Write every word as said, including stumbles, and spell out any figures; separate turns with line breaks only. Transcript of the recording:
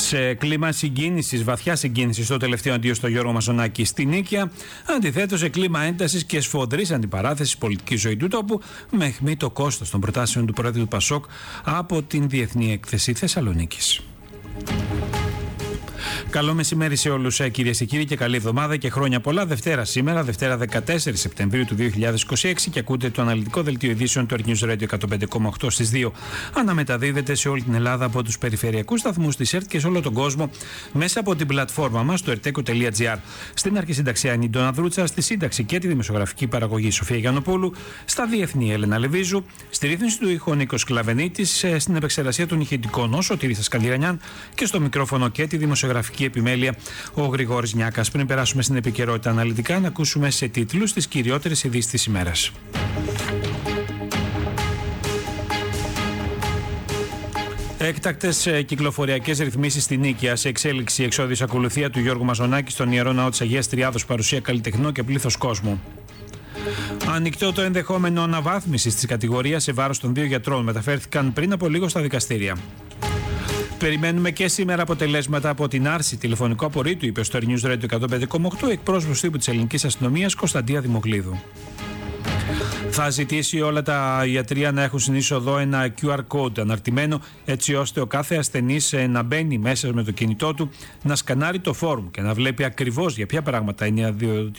Σε κλίμα συγκίνησης, βαθιά συγκίνησης, στο τελευταίο αντίο στο Γιώργο Μαζονάκη στη Νίκαια, αντιθέτως σε κλίμα έντασης και σφοδρής αντιπαράθεσης πολιτική ζωή του τόπου, με αιχμή το κόστος των προτάσεων του Προέδρου του Πασόκ από την Διεθνή Έκθεση Θεσσαλονίκης. Καλό μεσημέρι σε όλους, κυρίες και κύριοι, και καλή εβδομάδα και χρόνια πολλά. Δευτέρα σήμερα, Δευτέρα δεκατέσσερις Σεπτεμβρίου του δύο χιλιάδες είκοσι έξι, και ακούτε το αναλυτικό δελτίο ειδήσεων του News Radio εκατόν πέντε κόμμα οκτώ στις δύο. Αναμεταδίδεται σε όλη την Ελλάδα από τους περιφερειακούς σταθμούς της ΕΡΤ και σε όλο τον κόσμο μέσα από την πλατφόρμα μας, το ερτέκο τελεία τζι άρ. Στην αρχισυνταξία είναι η Ντόνα Δρούτσα, στη σύνταξη και τη δημοσιογραφική παραγωγή Σοφία Γιαννοπούλου, στα διεθνή Έλενα Λεβίζου, στη ρύθμιση του ήχου Νίκος Κλαβενίτης, στην επεξεργασία των ηχητικών ο Σωτήρης Σκανδυρανιάν και στο μικρόφωνο και τη δημοσιογραφική επιμέλεια ο Γρηγόρης Νιάκας. Πριν περάσουμε στην επικαιρότητα αναλυτικά, να ακούσουμε σε τίτλους τις κυριότερες ειδήσεις της ημέρας. Έκτακτες κυκλοφοριακές ρυθμίσεις στη Νίκαια, σε εξέλιξη εξόδης ακολουθία του Γιώργου Μαζονάκη στον Ιερό Ναό της Αγίας Τριάδος, παρουσία καλλιτεχνών και πλήθος κόσμου. Ανοιχτό το ενδεχόμενο αναβάθμισης της κατηγορίας σε βάρος των δύο γιατρών, μεταφέρθηκαν πριν από λίγο στα δικαστήρια. Περιμένουμε και σήμερα αποτελέσματα από την άρση τηλεφωνικού απορρίτου, είπε στο News Radio εκατόν πέντε κόμμα οκτώ εκπρόσωπος τύπου της Ελληνικής Αστυνομίας Κωνσταντία Δημοκλίδου. Θα ζητήσει όλα τα ιατρεία να έχουν στην είσοδο ένα κιου αρ code αναρτημένο, έτσι ώστε ο κάθε ασθενής να μπαίνει μέσα με το κινητό του, να σκανάρει το φόρουμ και να βλέπει ακριβώς για ποια πράγματα είναι